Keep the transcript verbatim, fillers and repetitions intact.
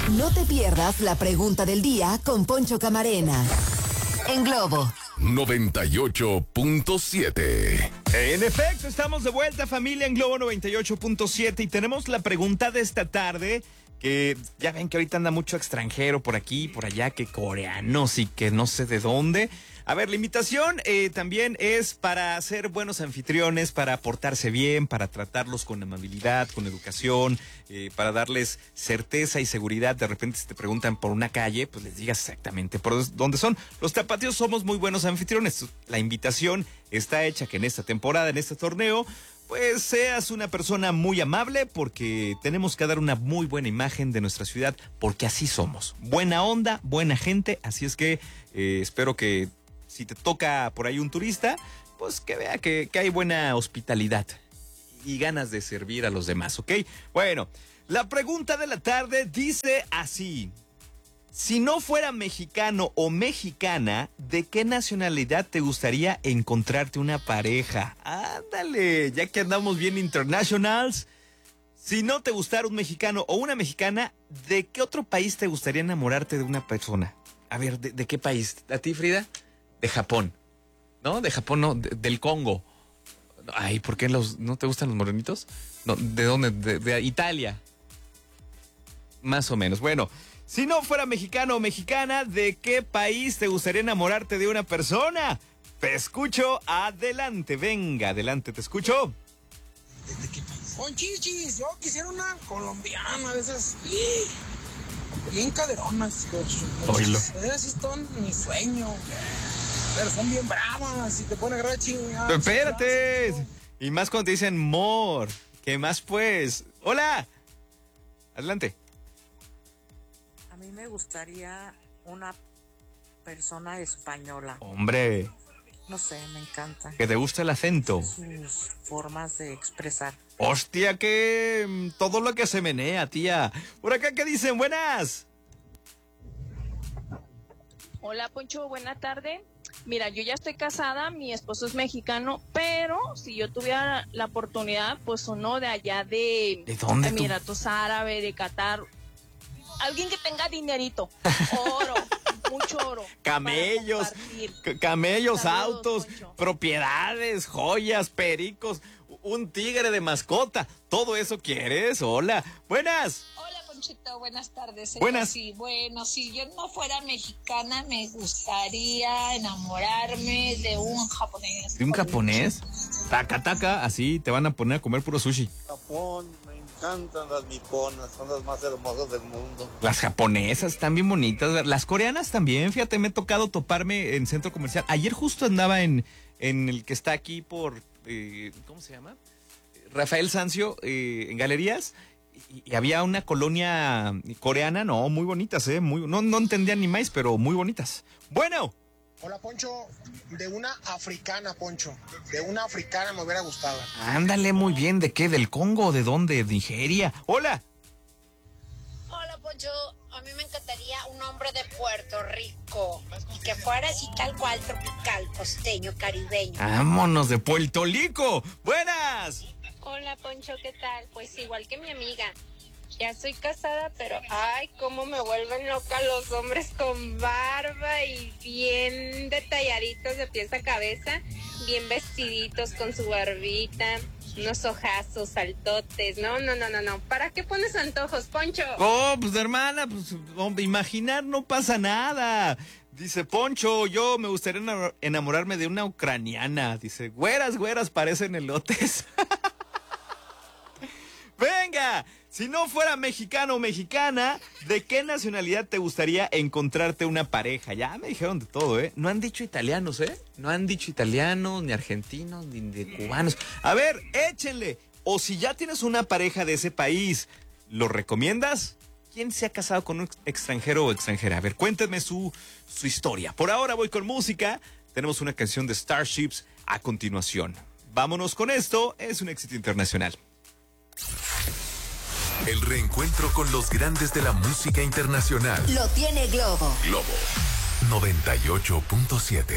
No te pierdas la pregunta del día con Poncho Camarena. En Globo noventa y ocho punto siete. En efecto, estamos de vuelta, familia, en Globo noventa y ocho punto siete, y tenemos la pregunta de esta tarde, que ya ven que ahorita anda mucho extranjero por aquí, por allá, que coreanos y que no sé de dónde. A ver, la invitación eh, también es para ser buenos anfitriones, para portarse bien, para tratarlos con amabilidad, con educación, eh, para darles certeza y seguridad. De repente, si te preguntan por una calle, pues les digas exactamente por dónde son. Los tapatíos somos muy buenos anfitriones. La invitación está hecha que en esta temporada, en este torneo, pues seas una persona muy amable, porque tenemos que dar una muy buena imagen de nuestra ciudad, porque así somos. Buena onda, buena gente, así es que eh, espero que si te toca por ahí un turista, pues que vea que, que hay buena hospitalidad y ganas de servir a los demás, ¿ok? Bueno, la pregunta de la tarde dice así: si no fuera mexicano o mexicana, ¿de qué nacionalidad te gustaría encontrarte una pareja? Ándale, ya que andamos bien internationals. Si no te gustara un mexicano o una mexicana, ¿de qué otro país te gustaría enamorarte de una persona? A ver, ¿de, de qué país? ¿A ti, Frida? De Japón. ¿No? De Japón, no, de, del Congo. Ay, ¿por qué los, no te gustan los morenitos? No, ¿de dónde? De, de Italia. Más o menos. Bueno, si no fuera mexicano o mexicana, ¿de qué país te gustaría enamorarte de una persona? Te escucho, adelante, venga, adelante, te escucho. ¿De qué país? Con chichis, yo quisiera una colombiana de esas, bien caderonas. Oílo. Esas sí son mi sueño, pero son bien bravas y te ponen a agarrar chingadas. Espérate, y más cuando te dicen mor, ¿qué más pues? Hola, adelante. A mí me gustaría una persona española. Hombre, No sé, me encanta. que te gusta el acento. Sus formas de expresar. Hostia, que mm, todo lo que se menea, tía. Por acá, ¿qué dicen? Buenas. Hola, Poncho, buena tarde. Mira, yo ya estoy casada, mi esposo es mexicano, pero si yo tuviera la oportunidad, pues uno de allá de... ¿De dónde tú? Emiratos Árabes, de Qatar. Alguien que tenga dinerito, oro, mucho oro. Camellos, para compartir. c- camellos, Saludos, autos, Poncho. propiedades, joyas, pericos, un tigre de mascota. ¿Todo eso quieres? Hola. Buenas. Hola, Ponchito, buenas tardes. Buenas. Sí, bueno, si yo no fuera mexicana, me gustaría enamorarme de un japonés. ¿De un japonés? Taca, taca, así te van a poner a comer puro sushi. Japón, me encantan las niponas, son las más hermosas del mundo. Las japonesas están bien bonitas. Las coreanas también, fíjate, me he tocado toparme en centro comercial. Ayer justo andaba en, en el que está aquí por, eh, ¿cómo se llama? Rafael Sanzio, eh, en Galerías. Y, y había una colonia coreana, no, muy bonitas, ¿eh? Muy, no, no entendía ni más, pero muy bonitas. Bueno. Hola, Poncho, de una africana, Poncho. De una africana me hubiera gustado. Ándale, muy bien. ¿De qué? ¿Del Congo? ¿De dónde? ¿De Nigeria? Hola. Hola, Poncho. A mí me encantaría un hombre de Puerto Rico y que fuera así tal cual, tropical, costeño, caribeño. Vámonos de Puerto Rico. Buenas. Hola, Poncho, ¿qué tal? Pues igual que mi amiga. Ya soy casada, pero ay, cómo me vuelven loca los hombres con barba y bien detalladitos de pies a cabeza, bien vestiditos con su barbita, unos ojazos, saltotes. No, no, no, no, no. ¿Para qué pones antojos, Poncho? Oh, pues hermana, pues hombre, imaginar no pasa nada. Dice Poncho, yo me gustaría enamor- enamorarme de una ucraniana. Dice, güeras, güeras, parecen elotes. Venga, si no fuera mexicano o mexicana, ¿de qué nacionalidad te gustaría encontrarte una pareja? Ya me dijeron de todo, ¿eh? No han dicho italianos, ¿eh? No han dicho italianos, ni argentinos, ni de cubanos. A ver, échenle. O si ya tienes una pareja de ese país, ¿lo recomiendas? ¿Quién se ha casado con un extranjero o extranjera? A ver, cuéntenme su, su historia. Por ahora voy con música. Tenemos una canción de Starships a continuación. Vámonos con esto. Es un éxito internacional. El reencuentro con los grandes de la música internacional. Lo tiene Globo. Globo noventa y ocho punto siete.